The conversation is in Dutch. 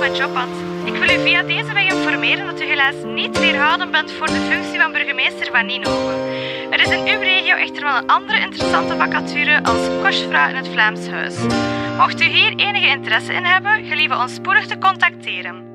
mijn jobbad. Ik wil u via deze weg informeren dat u helaas niet weerhouden bent voor de functie van burgemeester van Ninove. Er is in uw regio echter wel een andere interessante vacature als kostvrouw in het Vlaams Huis. Mocht u hier enige interesse in hebben, gelieve ons spoedig te contacteren.